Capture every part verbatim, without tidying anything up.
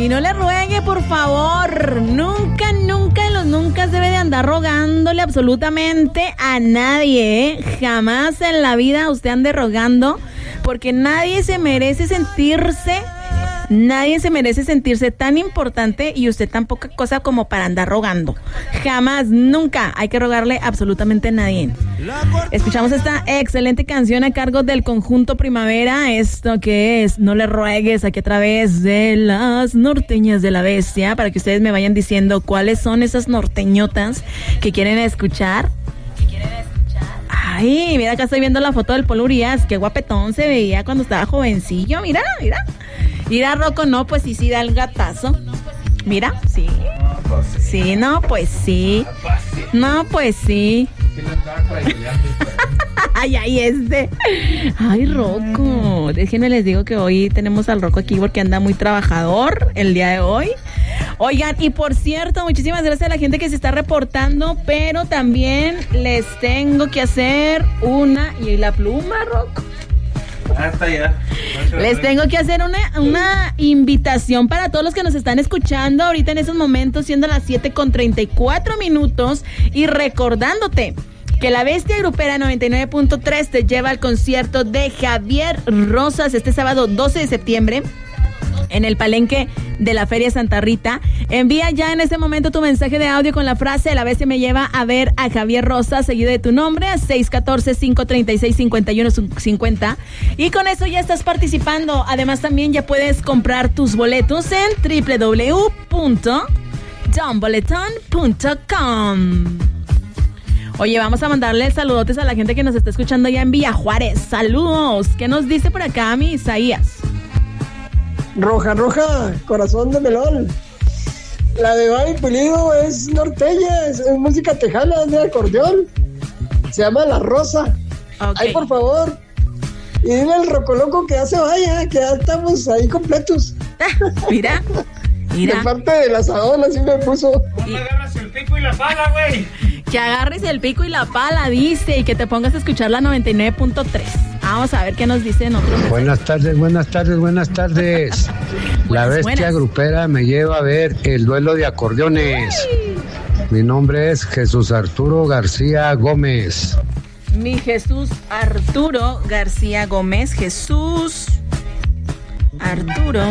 Y no le ruegue, por favor. Nunca, nunca en los nunca debe de andar rogándole absolutamente a nadie, ¿eh? Jamás en la vida usted ande rogando, porque nadie se merece sentirse, nadie se merece sentirse tan importante y usted tan poca cosa como para andar rogando. Jamás, nunca hay que rogarle absolutamente a nadie. Escuchamos esta excelente canción a cargo del Conjunto Primavera. Esto que es No le ruegues, aquí a través de las norteñas de la bestia, para que ustedes me vayan diciendo cuáles son esas norteñotas que quieren escuchar. Ay, mira, acá estoy viendo la foto del Polo Urias. Qué guapetón se veía cuando estaba jovencillo. Mira, mira. Mira, Rocco, no, pues sí, sí da el gatazo. Mira, sí. Sí, no, pues sí. No, pues sí. Ay, ay, este. Ay, Rocco. Déjenme les digo que hoy tenemos al Rocco aquí porque anda muy trabajador el día de hoy. Oigan, y por cierto, muchísimas gracias a la gente que se está reportando, pero también les tengo que hacer una... ¿Y la pluma, Rocco? Hasta ya. Les tengo que hacer una, una invitación para todos los que nos están escuchando ahorita en esos momentos, siendo las siete con treinta y cuatro minutos, y recordándote que la Bestia Grupera noventa y nueve punto tres te lleva al concierto de Javier Rosas este sábado doce de septiembre en el Palenque de la Feria Santa Rita. Envía ya en este momento tu mensaje de audio con la frase La Bestia me lleva a ver a Javier Rosas, seguido de tu nombre, a seis uno cuatro, cinco tres seis, cinco uno cinco cero, y con eso ya estás participando. Además también ya puedes comprar tus boletos en doble u doble u doble u punto don boletón punto com. Oye, vamos a mandarle saludotes a la gente que nos está escuchando ya en Villa Juárez. Saludos. ¿Qué nos dice por acá mi Isaías? Roja, roja, corazón de melón. La de Babi Pulido es norteña, es, es música tejana, es de acordeón. Se llama La Rosa. Okay. Ay, por favor. Y dile al Rocoloco que ya se vaya, que ya estamos ahí completos. Mira, mira. De parte del asadón, así me puso. ¿Cómo agarras el pico y la pala, güey? Que agarres el pico y la pala, dice, y que te pongas a escuchar la noventa y nueve punto tres. Vamos a ver qué nos dicen otros. Buenas tardes, buenas tardes, buenas tardes. La Bestia buenas. Grupera me lleva a ver el duelo de acordeones. Ay. Mi nombre es Jesús Arturo García Gómez. Mi Jesús Arturo García Gómez. Jesús Arturo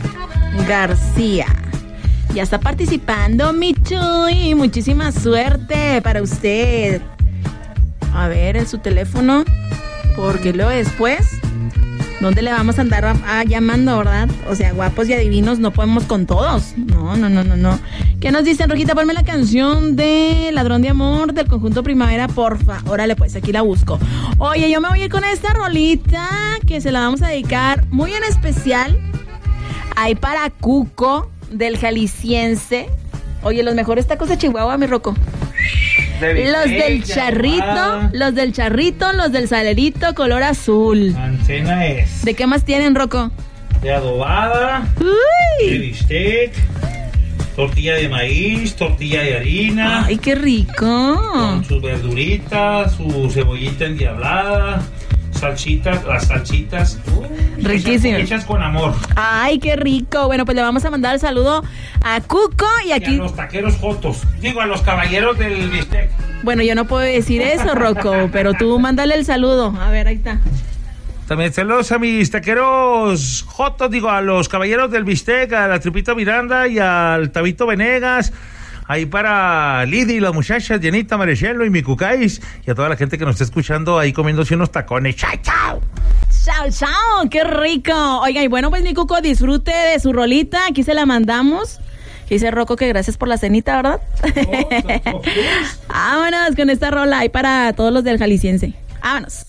García. Ya está participando, mi Chuy. Muchísima suerte para usted. A ver, en su teléfono. Porque luego después, ¿dónde le vamos a andar a, a llamando, verdad? O sea, guapos y adivinos no podemos con todos. No, no, no, no, no. ¿Qué nos dicen, Rojita? Ponme la canción de Ladrón de Amor del Conjunto Primavera, porfa. Órale, pues, aquí la busco. Oye, yo me voy a ir con esta rolita que se la vamos a dedicar muy en especial ahí para Cuco del Jalisciense. Oye, los mejores tacos de Chihuahua, mi Rocco. Los del charrito, los del charrito, los del salerito color azul. Mancena es. ¿De qué más tienen, Rocco? De adobada, uy, de bistec, tortilla de maíz, tortilla de harina. Ay, qué rico. Con sus verduritas, su cebollita endiablada, salchitas, las salchitas. Uh, riquísimo. Hechas, hechas con amor. Ay, qué rico. Bueno, pues le vamos a mandar el saludo a Cuco y aquí. Y a los taqueros jotos. Digo, a los caballeros del bistec. Bueno, yo no puedo decir eso, Rocco, pero tú mándale el saludo. A ver, ahí está. También saludos a mis taqueros jotos, digo, a los caballeros del bistec, a la Tripita Miranda y al Tabito Venegas. Ahí para Lidy, las muchachas, Jenita, Marechelo y mi Cucáis. Y a toda la gente que nos está escuchando ahí comiéndose unos tacones. ¡Chao, chao! ¡Chao, chao! ¡Qué rico! Oiga, y bueno, pues mi Cuco, disfrute de su rolita. Aquí se la mandamos. Dice Rocco que gracias por la cenita, ¿verdad? Oh, oh, vámonos con esta rola ahí para todos los del Jalisciense. Vámonos.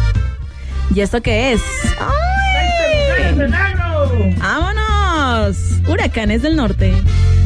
¿Y esto qué es? ¡Ay! ¡Vámonos! Huracanes del Norte.